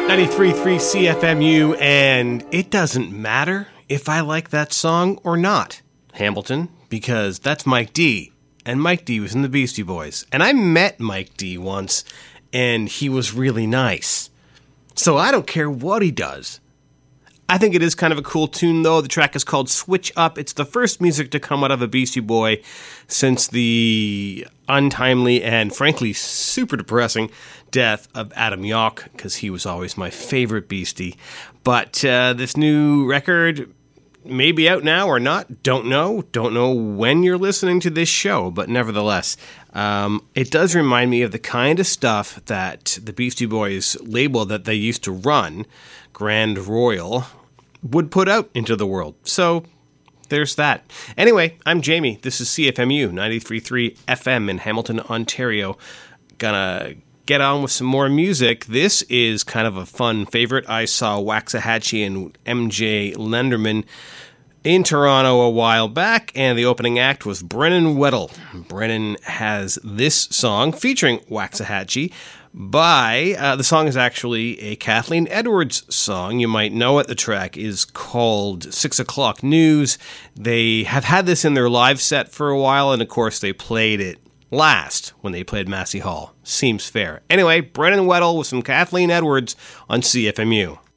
93.3 CFMU, and it doesn't matter if I like that song or not, Hamilton, because that's Mike D, and Mike D was in the Beastie Boys. And I met Mike D once, and he was really nice. So I don't care what he does. I think it is kind of a cool tune, though. The track is called Switch Up. It's the first music to come out of a Beastie Boy since the untimely and, frankly, super depressing death of Adam Yauch, because he was always my favorite Beastie. But this new record may be out now or not. Don't know. Don't know when you're listening to this show, but nevertheless, it does remind me of the kind of stuff that the Beastie Boys label that they used to run, Grand Royal, would put out into the world. So there's that. Anyway, I'm Jamie. This is CFMU 93.3 FM in Hamilton, Ontario. Gonna get on with some more music. This is kind of a fun favorite. I saw Waxahachie and MJ Lenderman in Toronto a while back, and the opening act was Brennan Weddle. Brennan has this song featuring Waxahachie by, the song is actually a Kathleen Edwards song. You might know it. The track is called 6 O'Clock News. They have had this in their live set for a while, and of course they played it last when they played Massey Hall. Seems fair. Anyway, Brennan Weddle with some Kathleen Edwards on CFMU.